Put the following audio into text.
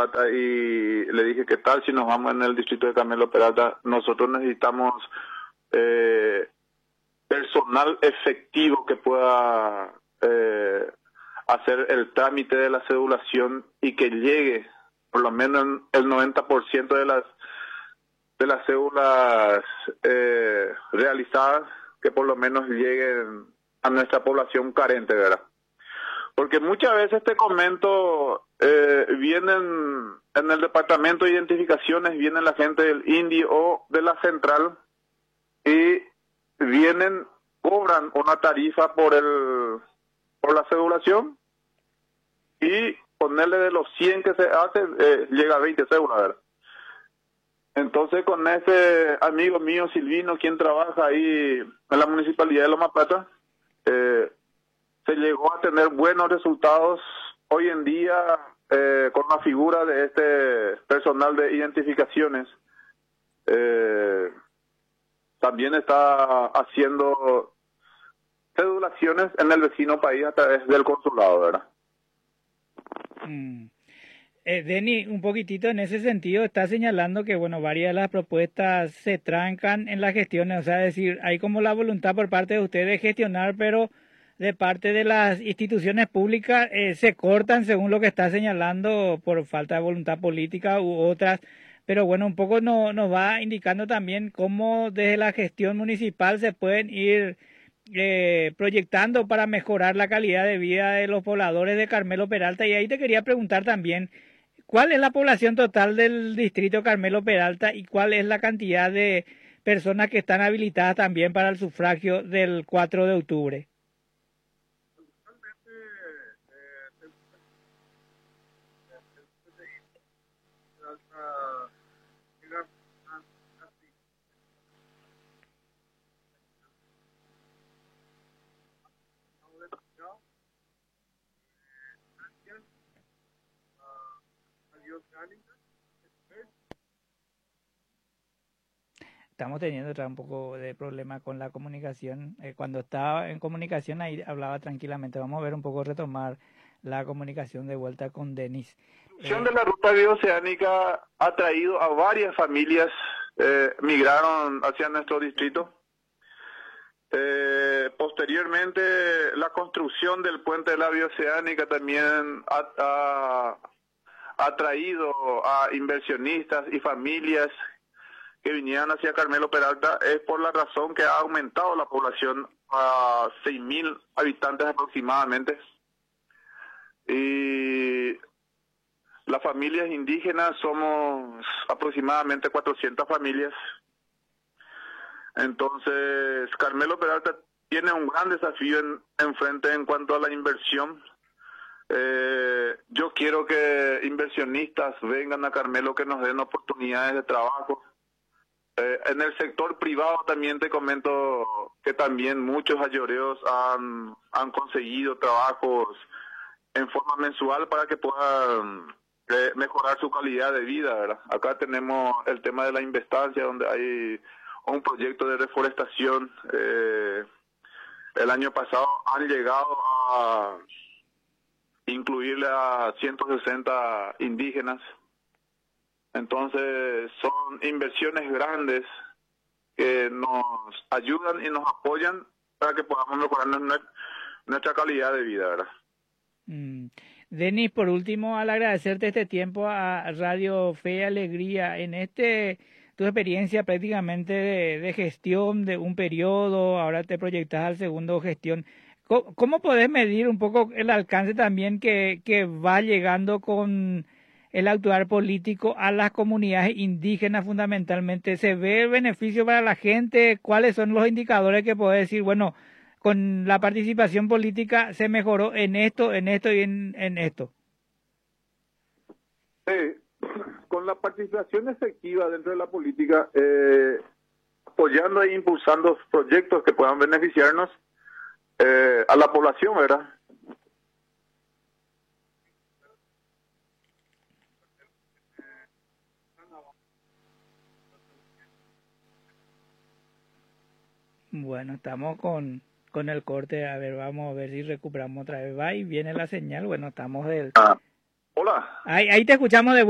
Plata y le dije, ¿qué tal si nos vamos en el distrito de Carmelo Peralta? Nosotros necesitamos personal efectivo que pueda hacer el trámite de la cedulación y que llegue por lo menos el 90% de las cédulas realizadas, que por lo menos lleguen a nuestra población carente, ¿verdad? Porque muchas veces te comento, vienen en el departamento de identificaciones, viene la gente del INDI o de la central y vienen, cobran una tarifa por la cedulación y ponerle de los 100 que se hace, llega a 20 cédulas, ¿verdad? Entonces con ese amigo mío Silvino, quien trabaja ahí en la municipalidad de Loma Plata, se llegó a tener buenos resultados hoy en día con la figura de este personal de identificaciones. También está haciendo cedulaciones en el vecino país a través del consulado, ¿verdad? Denny, un poquitito en ese sentido está señalando que, bueno, varias de las propuestas se trancan en las gestiones, o sea, es decir, hay como la voluntad por parte de ustedes de gestionar, pero de parte de las instituciones públicas se cortan según lo que está señalando por falta de voluntad política u otras. Pero bueno, un poco nos va indicando también cómo desde la gestión municipal se pueden ir proyectando para mejorar la calidad de vida de los pobladores de Carmelo Peralta. Y ahí te quería preguntar también, ¿cuál es la población total del distrito Carmelo Peralta y cuál es la cantidad de personas que están habilitadas también para el sufragio del 4 de octubre? Estamos teniendo un poco de problema con la comunicación. Cuando estaba en comunicación ahí hablaba tranquilamente. Vamos a ver un poco, retomar la comunicación de vuelta con Denis. La construcción de la ruta bioceánica ha traído a varias familias, migraron hacia nuestro distrito. Posteriormente, la construcción del puente de la bioceánica también ha traído a inversionistas y familias que vinieran hacia Carmelo Peralta. Es por la razón que ha aumentado la población a 6.000 habitantes aproximadamente. Y las familias indígenas somos aproximadamente 400 familias. Entonces, Carmelo Peralta tiene un gran desafío enfrente en cuanto a la inversión. Yo quiero que inversionistas vengan a Carmelo, que nos den oportunidades de trabajo. En el sector privado también te comento que también muchos ayoreos han conseguido trabajos en forma mensual para que puedan mejorar su calidad de vida, ¿verdad? Acá tenemos el tema de la Investancia, donde hay un proyecto de reforestación. El año pasado han llegado a incluirle a 160 indígenas. Entonces son inversiones grandes que nos ayudan y nos apoyan para que podamos mejorar nuestra calidad de vida, ¿verdad? Denis, por último, al agradecerte este tiempo a Radio Fe y Alegría, en tu experiencia prácticamente de gestión de un periodo, ahora te proyectas al segundo gestión, ¿cómo podés medir un poco el alcance también que va llegando con el actuar político a las comunidades indígenas fundamentalmente? ¿Se ve el beneficio para la gente? ¿Cuáles son los indicadores que podés decir, bueno, con la participación política se mejoró en esto y en esto? Sí, con la participación efectiva dentro de la política, apoyando e impulsando proyectos que puedan beneficiarnos a la población, ¿verdad? Bueno, estamos con el corte, a ver, vamos a ver si recuperamos otra vez. Va y viene la señal, bueno, estamos del... Hola. Ahí te escuchamos de